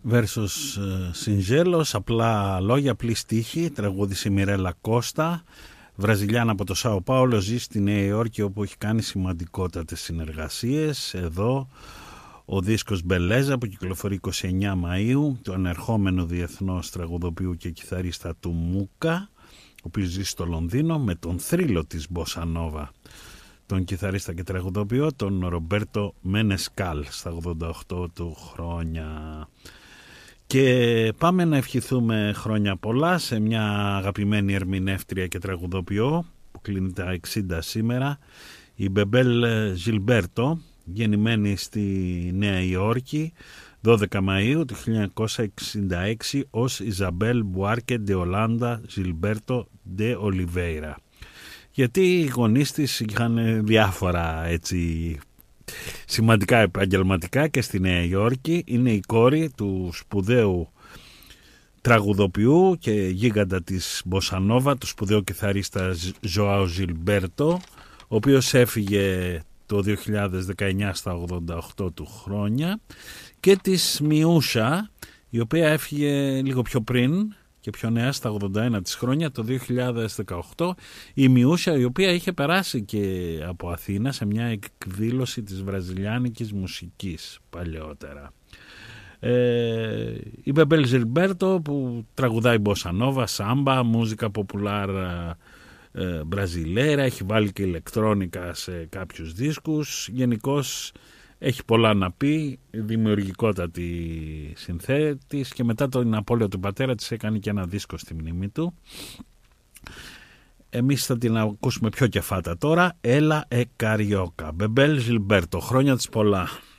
Βέρσος Σιντζέλος, απλά λόγια, απλή στίχη, τραγούδισε η Μιρέλα Κώστα, Βραζιλιάνα από το Σάο Πάολο, ζει στη Νέα Υόρκη όπου έχει κάνει σημαντικότατες συνεργασίες. Εδώ ο δίσκος Μπελέζα που κυκλοφορεί 29 Μαΐου, του ανερχόμενου διεθνώς τραγουδοποιού και κιθαρίστα του Μούκα, ο οποίος ζει στο Λονδίνο, με τον θρύλο της Μποσανόβα, τον κιθαρίστα και τραγουδοποιό, τον Ρομπέρτο Μένεσκάλ, στα 88 του χρόνια. Και πάμε να ευχηθούμε χρόνια πολλά σε μια αγαπημένη ερμηνεύτρια και τραγουδοποιό που κλείνει τα 60 σήμερα, η Μπεμπέλ Ζιλμπέρτο, γεννημένη στη Νέα Υόρκη 12 Μαΐου του 1966 ως Ιζαμπέλ Μπουάρκε ντε Ολάντα Ζιλμπέρτο ντε Ολιβέιρα. Γιατί οι γονείς της είχαν διάφορα έτσι σημαντικά επαγγελματικά και στη Νέα Υόρκη. Είναι η κόρη του σπουδαίου τραγουδοποιού και γίγαντα της Μποσανόβα, του σπουδαίου κιθαρίστα Ζωάο Ζιλμπέρτο, ο οποίος έφυγε το 2019 στα 88 του χρόνια, και της Μιούσα, η οποία έφυγε λίγο πιο πριν και πιο νέα, στα 81 της χρόνια, το 2018. Η Μιούσα, η οποία είχε περάσει και από Αθήνα σε μια εκδήλωση της βραζιλιάνικης μουσικής παλαιότερα. Η Μπεμπέλ Ζιλμπέρτο που τραγουδάει μποσανόβα, σάμπα, μούζικα ποπουλάρ μπραζιλέρα, έχει βάλει και ηλεκτρόνικα σε κάποιους δίσκους. Γενικώς έχει πολλά να πει, δημιουργικότατη συνθέτης, και μετά την απώλεια του πατέρα της έκανε και ένα δίσκο στη μνήμη του. Εμείς θα την ακούσουμε πιο κεφάτα τώρα. Έλα Καριόκα, Μπεμπέλ Ζιλμπέρτο, χρόνια της πολλά.